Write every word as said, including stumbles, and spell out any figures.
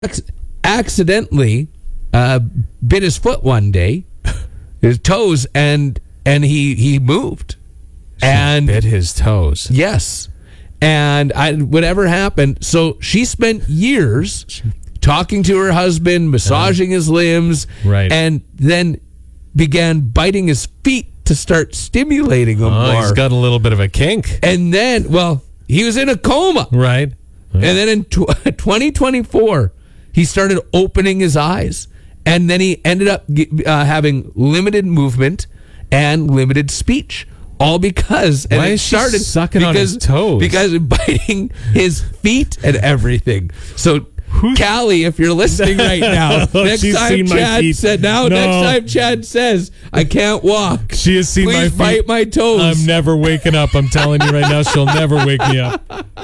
accidentally uh, bit his foot one day, his toes, and and he he moved. She and bit his toes. Yes. And I, whatever happened, so she spent years talking to her husband, massaging his limbs, right, and then began biting his feet to start stimulating them oh, more. He's got a little bit of a kink. And then, well, he was in a coma. Right. And then in twenty twenty-four, he started opening his eyes. And then he ended up uh, having limited movement and limited speech. All because and Why it is she started sucking because, on his toes? Because of biting his feet and everything. So Callie, if you're listening right now, next She's time seen my Chad feet. said now No. next time Chad says I can't walk. She has seen Please my feet. bite my toes. I'm never waking up. I'm telling you right now, she'll never wake me up.